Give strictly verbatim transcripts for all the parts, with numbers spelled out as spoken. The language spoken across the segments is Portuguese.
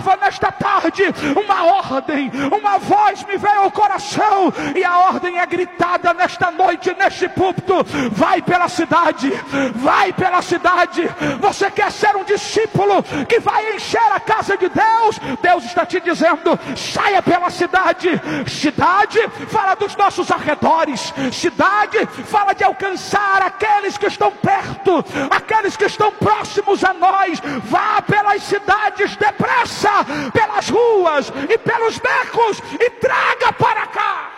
orava nesta tarde, uma ordem, uma voz me veio ao coração, e a ordem é gritada nesta noite, neste púlpito: vai pela cidade, vai pela cidade. Você quer ser um discípulo que vai encher a casa de Deus? Deus está te dizendo: saia pela cidade. Cidade fala dos nossos arredores, cidade fala de alcançar aqueles que estão perto, aqueles que estão próximos a nós. Vá pelas cidades depressa, pelas ruas e pelos becos, e traga para cá.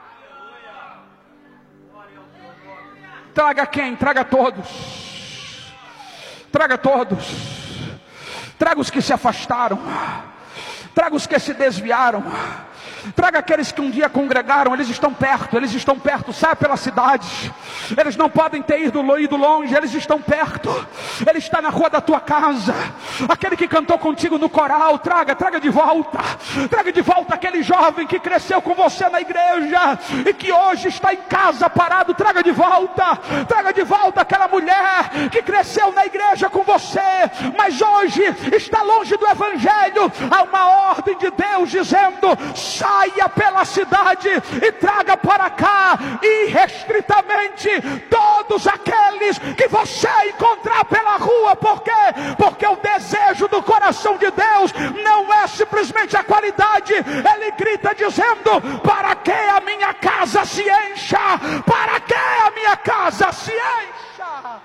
Traga quem? Traga todos. Traga todos. Traga os que se afastaram. Traga os que se desviaram. Traga aqueles que um dia congregaram. Eles estão perto, eles estão perto. Saia pela cidade. Eles não podem ter ido longe, eles estão perto. Ele está na rua da tua casa. Aquele que cantou contigo no coral, traga, traga de volta. Traga de volta aquele jovem que cresceu com você na igreja e que hoje está em casa parado. Traga de volta. Traga de volta aquela mulher que cresceu na igreja com você, mas hoje está longe do evangelho. Há uma ordem de Deus dizendo: saia pela cidade e traga para cá irrestritamente todos aqueles que você encontrar pela rua. Por quê? Porque o desejo do coração de Deus não é simplesmente a qualidade. Ele grita dizendo: para que a minha casa se encha? Para que a minha casa se encha?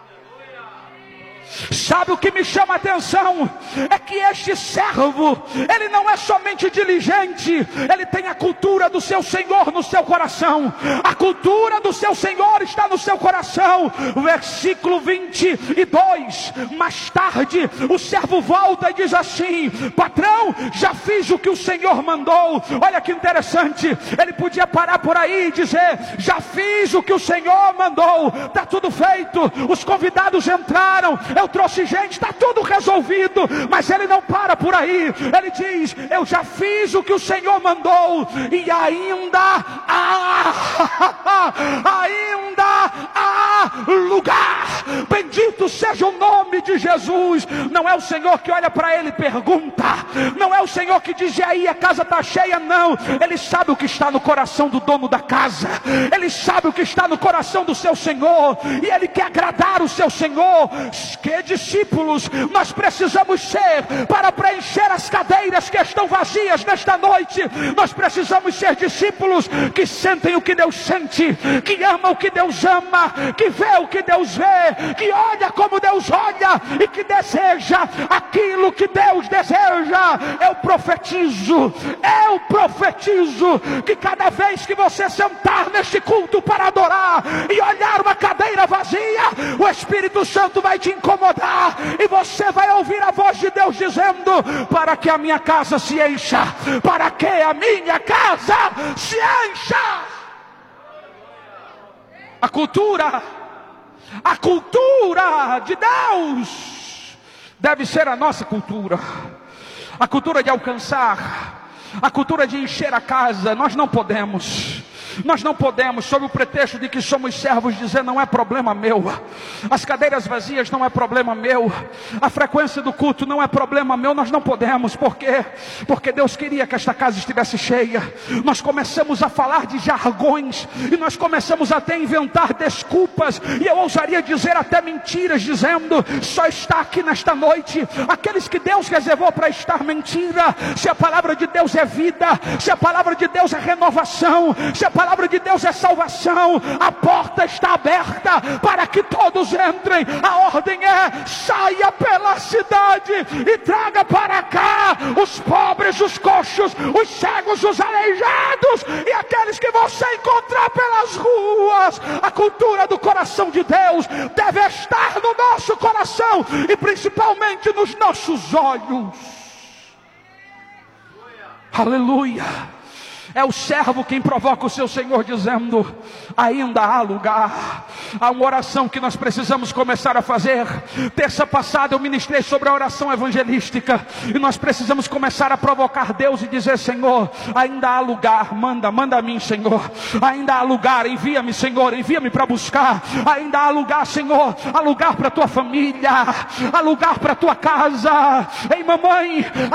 Sabe o que me chama a atenção? É que este servo, ele não é somente diligente, ele tem a cultura do seu Senhor no seu coração. A cultura do seu Senhor está no seu coração. Versículo vinte e dois. Mais tarde o servo volta e diz assim: patrão, já fiz o que o Senhor mandou. Olha que interessante. Ele podia parar por aí e dizer: já fiz o que o Senhor mandou, está tudo feito. Os convidados entraram, eu trouxe gente, está tudo resolvido. Mas ele não para por aí. Ele diz: eu já fiz o que o Senhor mandou, e ainda há ainda há lugar. Bendito seja o nome de Jesus. Não é o Senhor que olha para ele e pergunta, não é o Senhor que diz: e aí, a casa está cheia? Não, ele sabe o que está no coração do dono da casa. Ele sabe o que está no coração do seu Senhor, e ele quer agradar o seu Senhor. Que discípulos nós precisamos ser para preencher as cadeiras que estão vazias nesta noite? Nós precisamos ser discípulos que sentem o que Deus sente, que amam o que Deus ama, que vê o que Deus vê, que olha como Deus olha e que deseja aquilo que Deus deseja. Eu profetizo, eu profetizo que cada vez que você sentar neste culto para adorar e olhar uma cadeira vazia, o Espírito Santo vai te incomodar e você vai ouvir a voz de Deus dizendo: para que a minha casa se encha, para que a minha casa se encha. A cultura, a cultura de Deus deve ser a nossa cultura. A cultura de alcançar, a cultura de encher a casa. Nós não podemos Nós não podemos, sob o pretexto de que somos servos, dizer: não é problema meu. As cadeiras vazias não é problema meu. A frequência do culto não é problema meu. Nós não podemos. Por quê? Porque Deus queria que esta casa estivesse cheia. Nós começamos a falar de jargões, e nós começamos até a inventar desculpas, e eu ousaria dizer até mentiras, dizendo: só está aqui nesta noite aqueles que Deus reservou para estar. Mentira. Se a palavra de Deus é vida, se a palavra de Deus é renovação, se a palavra A palavra de Deus é salvação, a porta está aberta para que todos entrem. A ordem é: saia pela cidade e traga para cá os pobres, os coxos, os cegos, os aleijados e aqueles que você encontrar pelas ruas. A cultura do coração de Deus deve estar no nosso coração e principalmente nos nossos olhos. Aleluia. É o servo quem provoca o seu Senhor dizendo: ainda há lugar. Há uma oração que nós precisamos começar a fazer. Terça passada eu ministrei sobre a oração evangelística, e nós precisamos começar a provocar Deus e dizer: Senhor, ainda há lugar. Manda, manda a mim, Senhor. Ainda há lugar, envia-me, Senhor. Envia-me para buscar. Ainda há lugar, Senhor. Há lugar para a tua família, há lugar para a tua casa. Ei, mamãe,